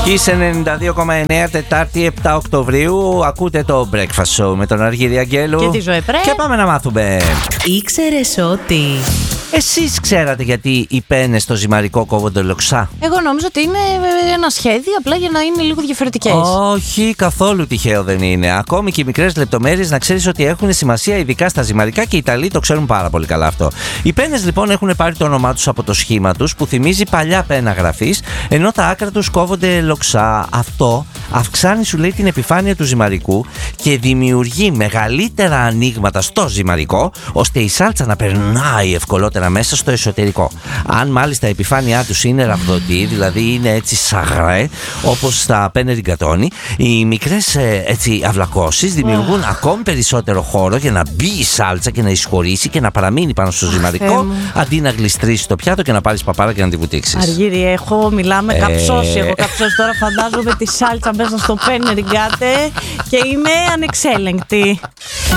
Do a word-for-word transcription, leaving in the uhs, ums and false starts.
Kiss ενενήντα δύο κόμμα εννέα, Τετάρτη επτά Οκτωβρίου. Ακούτε το Breakfast Show με τον Αργύρη Αγγέλου και τη Ζωέ Πρέ. Και πάμε να μάθουμε. Ήξερες ότι... Εσείς ξέρατε γιατί οι πένες στο ζυμαρικό κόβονται λοξά? Εγώ νόμιζα ότι είναι ένα σχέδιο απλά για να είναι λίγο διαφορετικές. Όχι, καθόλου τυχαίο δεν είναι. Ακόμη και οι μικρές λεπτομέρειες να ξέρεις ότι έχουν σημασία, ειδικά στα ζυμαρικά, και οι Ιταλοί το ξέρουν πάρα πολύ καλά αυτό. Οι πένες λοιπόν έχουν πάρει το όνομά τους από το σχήμα τους που θυμίζει παλιά πένα γραφής, ενώ τα άκρα τους κόβονται λοξά. Αυτό αυξάνει, σου λέει, την επιφάνεια του ζυμαρικού και δημιουργεί μεγαλύτερα ανοίγματα στο ζυμαρικό, ώστε η σάλτσα να περνάει ευκολότερα μέσα στο εσωτερικό. Αν μάλιστα η επιφάνειά τους είναι ραβδοτή, δηλαδή είναι έτσι σαγρέ, όπως στα πένε ριγκατόνι, οι μικρές έτσι αυλακώσεις δημιουργούν oh. ακόμη περισσότερο χώρο για να μπει η σάλτσα και να εισχωρήσει και να παραμείνει πάνω στο ζυμαρικό, oh, αντί να γλιστρήσει το πιάτο και να πάρεις παπάρα και να τη βουτήξεις. Αργύρι, έχω μιλάμε ε... καψώσει. Έχω καψώσει τώρα, φαντάζομαι τη σάλτσα μέσα στο πένε ριγκάτε και είμαι ανεξέλεγκτη.